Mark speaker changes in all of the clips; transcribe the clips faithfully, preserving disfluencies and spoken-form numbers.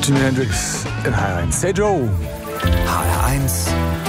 Speaker 1: Jimi Hendrix in H R eins. Hey Joe.
Speaker 2: H R eins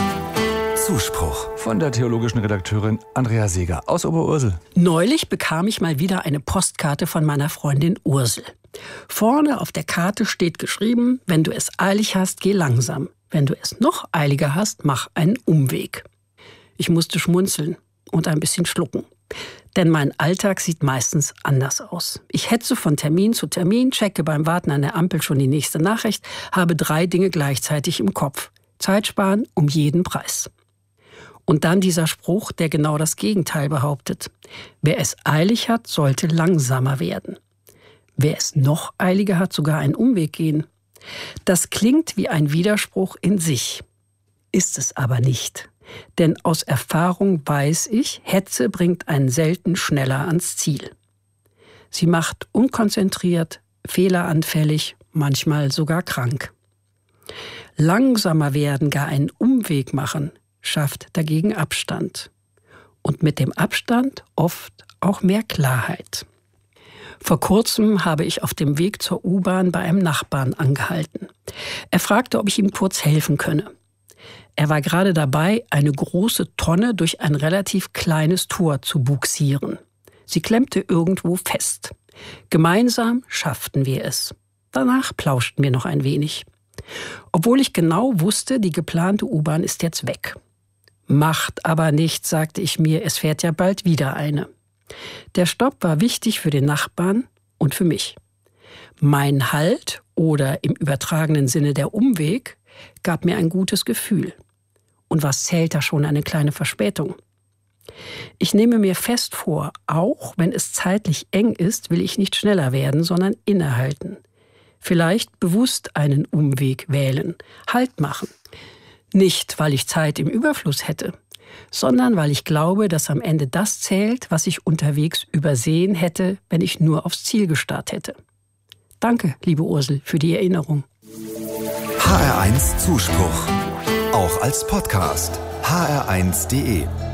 Speaker 2: Zuspruch.
Speaker 1: Von der theologischen Redakteurin Andrea Seeger aus Oberursel.
Speaker 3: Neulich bekam ich mal wieder eine Postkarte von meiner Freundin Ursel. Vorne auf der Karte steht geschrieben: Wenn du es eilig hast, geh langsam. Wenn du es noch eiliger hast, mach einen Umweg. Ich musste schmunzeln und ein bisschen schlucken. Denn mein Alltag sieht meistens anders aus. Ich hetze von Termin zu Termin, checke beim Warten an der Ampel schon die nächste Nachricht, habe drei Dinge gleichzeitig im Kopf. Zeit sparen um jeden Preis. Und dann dieser Spruch, der genau das Gegenteil behauptet. Wer es eilig hat, sollte langsamer werden. Wer es noch eiliger hat, sogar einen Umweg gehen. Das klingt wie ein Widerspruch in sich. Ist es aber nicht. Denn aus Erfahrung weiß ich, Hetze bringt einen selten schneller ans Ziel. Sie macht unkonzentriert, fehleranfällig, manchmal sogar krank. Langsamer werden, gar einen Umweg machen, schafft dagegen Abstand. Und mit dem Abstand oft auch mehr Klarheit. Vor kurzem habe ich auf dem Weg zur U-Bahn bei einem Nachbarn angehalten. Er fragte, ob ich ihm kurz helfen könne. Er war gerade dabei, eine große Tonne durch ein relativ kleines Tor zu bugsieren. Sie klemmte irgendwo fest. Gemeinsam schafften wir es. Danach plauschten wir noch ein wenig. Obwohl ich genau wusste, die geplante U-Bahn ist jetzt weg. Macht aber nichts, sagte ich mir, es fährt ja bald wieder eine. Der Stopp war wichtig für den Nachbarn und für mich. Mein Halt oder im übertragenen Sinne der Umweg gab mir ein gutes Gefühl. Und was zählt da schon eine kleine Verspätung? Ich nehme mir fest vor, auch wenn es zeitlich eng ist, will ich nicht schneller werden, sondern innehalten. Vielleicht bewusst einen Umweg wählen, Halt machen. Nicht, weil ich Zeit im Überfluss hätte, sondern weil ich glaube, dass am Ende das zählt, was ich unterwegs übersehen hätte, wenn ich nur aufs Ziel gestarrt hätte. Danke, liebe Ursel, für die Erinnerung.
Speaker 2: H R eins Zuspruch. Auch als Podcast. H R eins punkt de